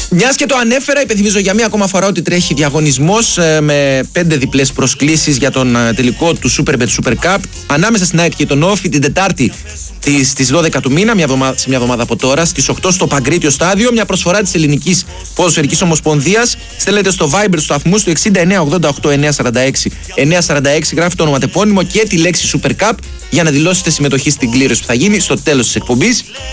Μιας και το ανέφερα, υπενθυμίζω για μία ακόμα φορά ότι τρέχει διαγωνισμός με 5 διπλές προσκλήσεις για τον τελικό του Superbet Super Cup ανάμεσα στην ΑΕΚ και τον Όφη την Τετάρτη στις 12 του μήνα, σε μια εβδομάδα από τώρα, στις 8 στο Παγκρίτιο Στάδιο. Μια προσφορά της Ελληνικής Ποδοσφαιρικής Ομοσπονδίας. Στέλνετε στο Viber του σταθμού στο 6988 946 946, γράφει το ονοματεπώνυμο και τη λέξη Super Cup για να δηλώσετε συμμετοχή στην κλήρωση που θα γίνει στο τέλος της εκπομπής.